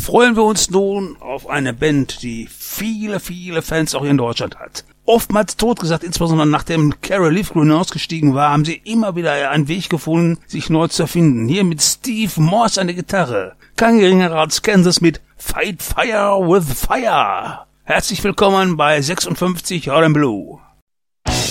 freuen wir uns nun auf eine Band, die viele, viele Fans auch hier in Deutschland hat. Oftmals totgesagt, insbesondere nachdem Carol Livgren ausgestiegen war, haben sie immer wieder einen Weg gefunden, sich neu zu erfinden. Hier mit Steve Morse an der Gitarre. Kein geringerer als Kansas mit Fight Fire with Fire. Herzlich willkommen bei 56 Hard and Blue.